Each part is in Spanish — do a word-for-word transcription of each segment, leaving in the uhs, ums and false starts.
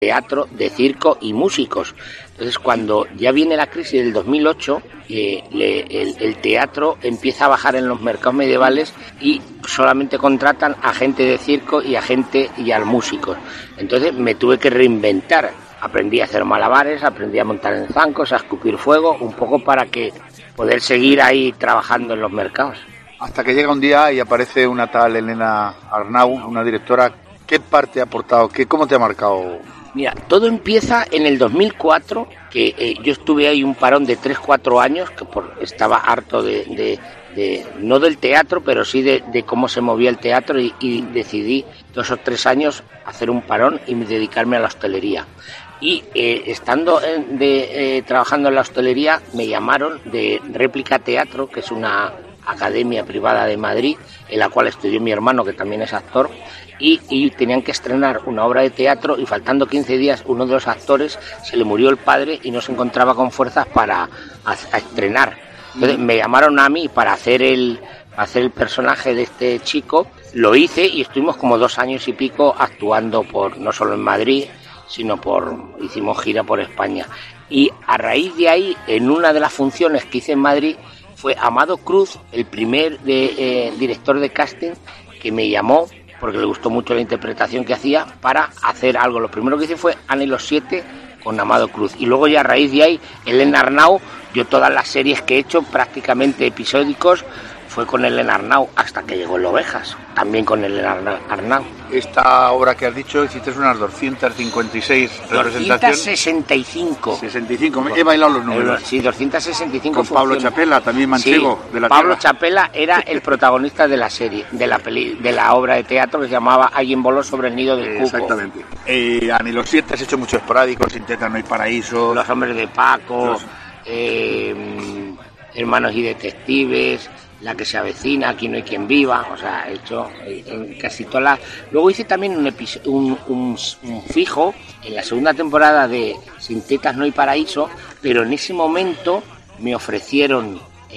teatro, de circo y músicos. Entonces, cuando ya viene la crisis del dos mil ocho, eh, le, el, el teatro empieza a bajar en los mercados medievales y solamente contratan a gente de circo y a gente y a músicos. Entonces me tuve que reinventar. Aprendí a hacer malabares, aprendí a montar en zancos, a escupir fuego, un poco para que poder seguir ahí trabajando en los mercados. Hasta que llega un día y aparece una tal Elena Arnau, una directora. ¿Qué parte ha aportado? ¿Qué, ¿Cómo te ha marcado? Mira, todo empieza en el dos mil cuatro, que eh, yo estuve ahí un parón de tres cuatro años, que por, estaba harto de, de, de, no del teatro, pero sí de, de cómo se movía el teatro y, y decidí dos o tres años hacer un parón y dedicarme a la hostelería. Y eh, estando en, de, eh, trabajando en la hostelería, me llamaron de Réplica Teatro, que es una academia privada de Madrid, en la cual estudió mi hermano, que también es actor, y, y tenían que estrenar una obra de teatro y faltando quince días uno de los actores se le murió el padre y no se encontraba con fuerzas para a, a estrenar. Entonces me llamaron a mí para hacer el, hacer el personaje de este chico, lo hice y estuvimos como dos años y pico actuando por no solo en Madrid, sino por hicimos gira por España. Y a raíz de ahí, en una de las funciones que hice en Madrid, fue Amado Cruz, el primer de, eh, director de casting, que me llamó porque le gustó mucho la interpretación que hacía para hacer algo. Lo primero que hice fue Ana y los siete con Amado Cruz. Y luego ya a raíz de ahí, Elena Arnau, yo todas las series que he hecho, prácticamente episódicos, fue con Elena Arnau hasta que llegó el Ovejas, también con Elena Arnau. Esta obra que has dicho, hiciste unas doscientas cincuenta y seis representaciones. doscientas sesenta y cinco. sesenta y cinco, he bailado los números. Sí, doscientas sesenta y cinco. Con Pablo Chapela, también manchego. Sí, de la Pablo tierra. Chapela era el protagonista de la serie, de la peli, de la obra de teatro que se llamaba Alguien voló sobre el nido del cuco. Exactamente. Eh, Ana y los siete has hecho mucho esporádico, Sin teta no hay paraíso. Los hombres de Paco, los... eh, Hermanos y detectives, La que se avecina, Aquí no hay quien viva, o sea, he hecho en casi todas las... Luego hice también un, episodio, un, un, un fijo en la segunda temporada de Sin tetas no hay paraíso, pero en ese momento me ofrecieron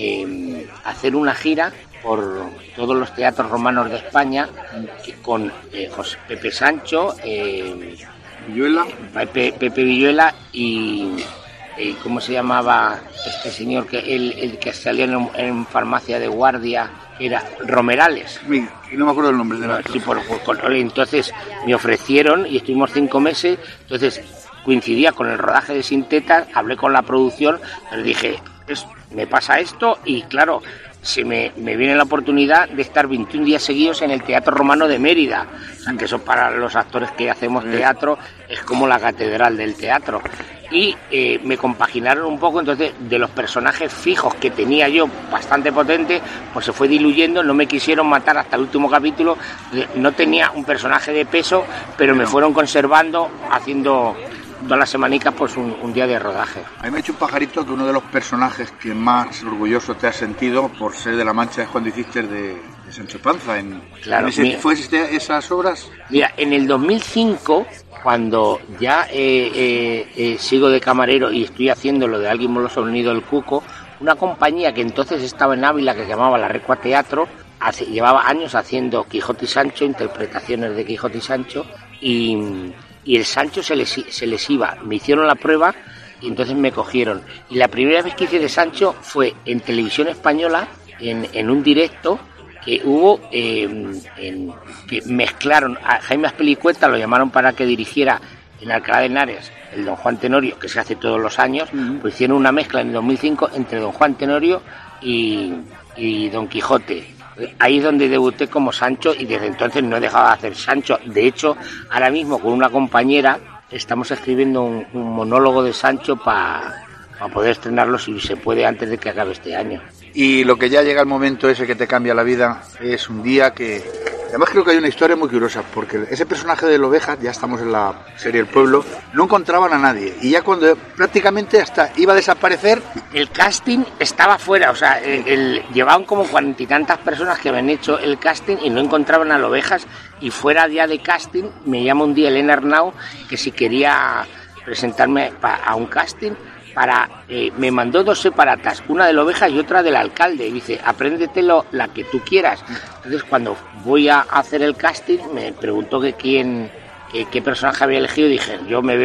eh, hacer una gira por todos los teatros romanos de España con eh, José, Pepe Sancho, eh, Villuela. Pepe, Pepe Villuela y... Eh, ¿Cómo se llamaba este señor que el, el que salía en, en farmacia de guardia? Era Romerales. Sí, no me acuerdo el nombre de la. No, sí, por, por, por, entonces me ofrecieron y estuvimos cinco meses. Entonces coincidía con el rodaje de Sin tetas, hablé con la producción, les dije, es, me pasa esto y claro, se me, me viene la oportunidad de estar veintiún días seguidos en el Teatro Romano de Mérida. O sea, que eso para los actores que hacemos teatro es como la catedral del teatro. Y eh, me compaginaron un poco, entonces de los personajes fijos que tenía yo bastante potente, pues se fue diluyendo, no me quisieron matar hasta el último capítulo, no tenía un personaje de peso, pero me fueron conservando, haciendo todas las semanicas pues un, un día de rodaje. A mí me ha hecho un pajarito que uno de los personajes que más orgulloso te has sentido por ser de La Mancha es cuando hiciste de, de Sancho Panza. En, claro, en ese, mira, ¿fue esas obras? Mira, en el dos mil cinco... cuando ya eh, eh, eh, sigo de camarero y estoy haciendo lo de Alguien voló sobre el nido del cuco, una compañía que entonces estaba en Ávila que se llamaba La Recua Teatro, hace, llevaba años haciendo Quijote y Sancho, interpretaciones de Quijote y Sancho, y, y el Sancho se les, se les iba, me hicieron la prueba y entonces me cogieron. Y la primera vez que hice de Sancho fue en Televisión Española, en, en un directo, que hubo, eh, en, que mezclaron a Jaime Azpilicueta, lo llamaron para que dirigiera en Alcalá de Henares el Don Juan Tenorio, que se hace todos los años, uh-huh. Pues hicieron una mezcla en el dos mil cinco entre Don Juan Tenorio y, y Don Quijote. Ahí es donde debuté como Sancho y desde entonces no he dejado de hacer Sancho. De hecho, ahora mismo con una compañera estamos escribiendo un, un monólogo de Sancho para pa poder estrenarlo si se puede antes de que acabe este año. Y lo que ya llega el momento ese que te cambia la vida es un día que... Además creo que hay una historia muy curiosa, porque ese personaje de Ovejas, ya estamos en la serie El Pueblo, no encontraban a nadie. Y ya cuando prácticamente hasta iba a desaparecer... El casting estaba fuera, o sea, el, el, llevaban como cuarenta y tantas personas que habían hecho el casting y no encontraban a Ovejas. Y fuera ya de casting, me llama un día Elena Arnau, que si quería presentarme a un casting... para eh, me mandó dos separatas, una de la Oveja y otra del alcalde, y dice, apréndetelo la que tú quieras. Entonces cuando voy a hacer el casting me preguntó que quién, qué, qué personaje había elegido, dije, yo me